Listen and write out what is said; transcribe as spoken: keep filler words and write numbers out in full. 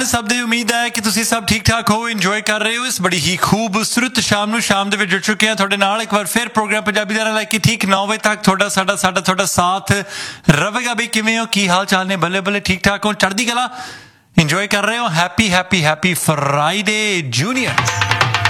ਸਭ ਦੀ ਉਮੀਦ ਹੈ ਕਿ ਤੁਸੀਂ ਸਭ ਠੀਕ ਠਾਕ ਹੋ, ਇੰਜੋਏ ਕਰ ਰਹੇ ਹੋ ਇਸ ਬੜੀ ਹੀ ਖੂਬਸੂਰਤ ਸ਼ਾਮ ਨੂੰ। ਸ਼ਾਮ ਦੇ ਵਿੱਚ ਜੁੜ ਚੁੱਕੇ ਹਾਂ ਤੁਹਾਡੇ ਨਾਲ ਇੱਕ ਵਾਰ ਫਿਰ ਪ੍ਰੋਗਰਾਮ ਪੰਜਾਬੀ ਦਾ ਲੈ ਕੇ ਠੀਕ ਨੌ ਵਜੇ ਤੱਕ ਤੁਹਾਡਾ ਸਾਡਾ ਸਾਡਾ ਤੁਹਾਡਾ ਸਾਥ ਰਹੇਗਾ। ਬਈ ਕਿਵੇਂ ਹੋ, ਕੀ ਹਾਲ ਚਾਲ ਨੇ? ਬੱਲੇ ਬੱਲੇ, ਠੀਕ ਠਾਕ ਹੋ, ਚੜ੍ਹਦੀ ਕਲਾ, ਇੰਜੋਏ ਕਰ ਰਹੇ ਹੋ। Happy happy happy Friday junior.